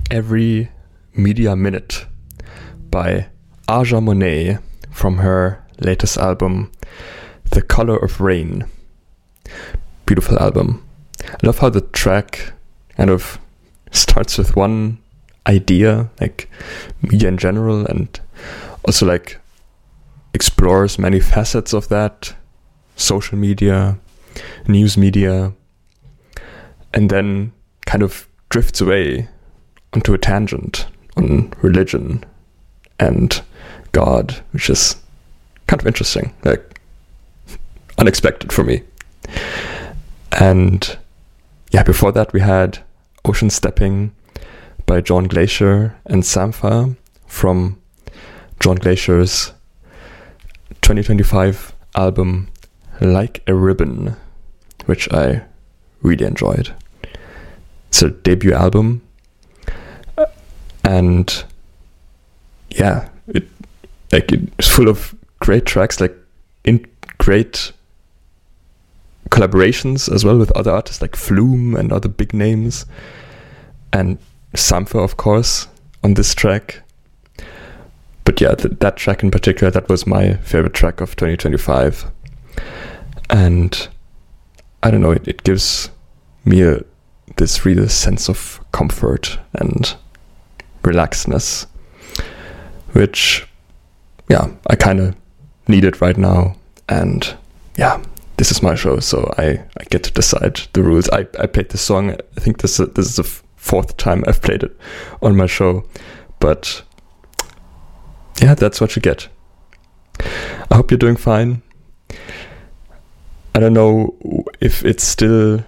Every Media Minute by Aja Monet from her latest album, The Color of Rain. Beautiful album. I love how the track kind of starts with one idea, like media in general, and also like explores many facets of that, social media, news media, and then kind of drifts away onto a tangent on religion and God, which is kind of interesting, like unexpected for me. And yeah, before that we had Ocean Stepping by John Glacier and Sampha from John Glacier's 2025 album Like a Ribbon, which I really enjoyed. It's a debut album, and yeah, it's full of great tracks, like in great collaborations as well with other artists like Flume and other big names, and Sampha, of course, on this track. But yeah, that track in particular, that was my favorite track of 2025. And I don't know, it gives me this real sense of comfort and relaxedness, which, yeah, I kind of need it right now. And yeah, this is my show, so I get to decide the rules. I played this song. I think this is the fourth time I've played it on my show, but yeah, that's what you get. I hope you're doing fine. I don't know if the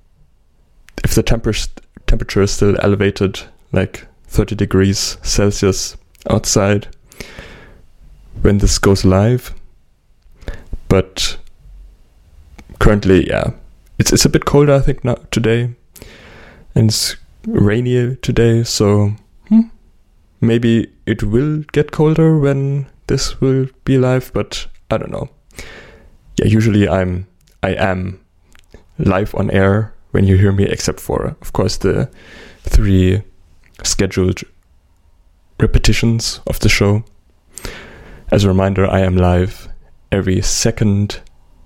temperature is still elevated, like 30 degrees Celsius outside when this goes live, but currently, yeah, it's a bit colder, I think, now today, and it's rainy today, so maybe it will get colder when this will be live, but I don't know. Yeah, usually I am live on air when you hear me, except for, of course, the 3 scheduled repetitions of the show. As a reminder, I am live every first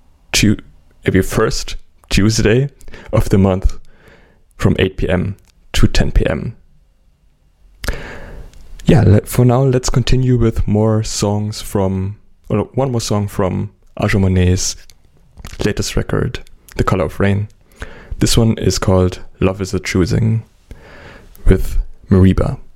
Tuesday of the month from 8 p.m. to 10 p.m. Yeah, for now, let's continue with one more song from Aja Monet's latest record, The Color of Rain. This one is called Love is a Choosing with Mariba.